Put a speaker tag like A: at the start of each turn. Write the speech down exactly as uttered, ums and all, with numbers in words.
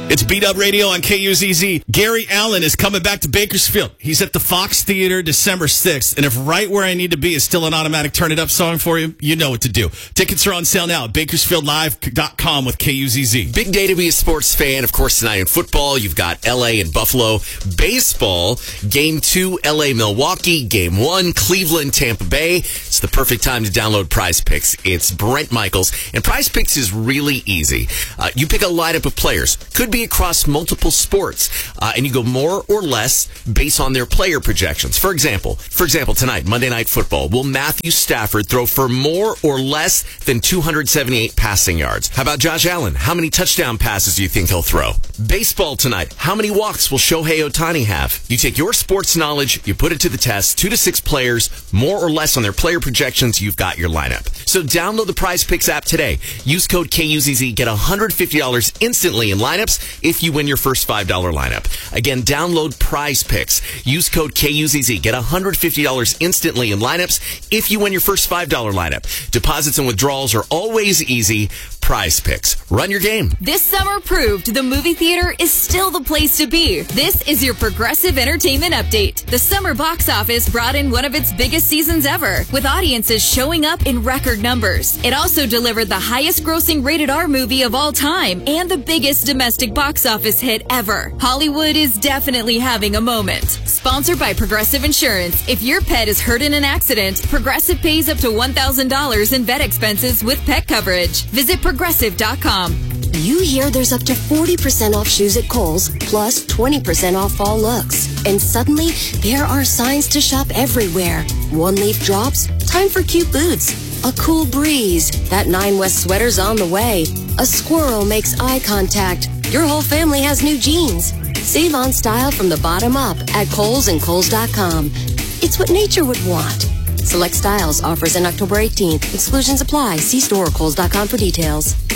A: It's Beat Up Radio on K U Z Z. Gary Allan is coming back to Bakersfield. He's at the Fox Theater December sixth. And if Right Where I Need to Be is still an automatic Turn It Up song for you, you know what to do. Tickets are on sale now at bakersfield live dot com with K U Z Z.
B: Big day to be a sports fan. Of course, tonight in football, you've got L A and Buffalo. Baseball, game two, L A Milwaukee. Game one, Cleveland Tampa Bay. It's the perfect time to download Prize Picks. It's Brent Michaels. And Prize Picks is really easy. Uh, you pick a lineup of players. Could be across multiple sports. Uh, and you go more or less based on their player projections. For example, for example, tonight, Monday Night Football, will Matthew Stafford throw for more or less than two hundred seventy-eight passing yards? How about Josh Allen? How many touchdown passes do you think he'll throw? Baseball tonight, how many walks will Shohei Ohtani have? You take your sports knowledge, you put it to the test, two to six players, more or less on their player projections, you've got your lineup. So download the Prize Picks app today. Use code K U Z Z, get one hundred fifty dollars instantly in lineups if you win your first five dollar lineup. Again, download Prize Picks. Use code K U Z Z, get one hundred fifty dollars instantly in lineups if you win your first five dollar lineup. Deposits and withdrawals are always easy. Prize Picks. Run your game.
C: This summer proved the movie theater is still the place to be. This is your Progressive Entertainment Update. The summer box office brought in one of its biggest seasons ever, with audiences showing up in record numbers. It also delivered the highest grossing rated R movie of all time and the biggest domestic box office hit ever. Hollywood is definitely having a moment. Sponsored by Progressive Insurance. If your pet is hurt in an accident, Progressive pays up to one thousand dollars in vet expenses with pet coverage. Visit progressive dot com.
D: You hear there's up to forty percent off shoes at Kohl's, plus twenty percent off fall looks. And suddenly, there are signs to shop everywhere. One leaf drops, time for cute boots. A cool breeze, that Nine West sweater's on the way. A squirrel makes eye contact. Your whole family has new jeans. Save on style from the bottom up at Kohl's and Kohl's dot com. It's what nature would want. Select styles, offers in October eighteenth. Exclusions apply. See store or Kohl's dot com for details.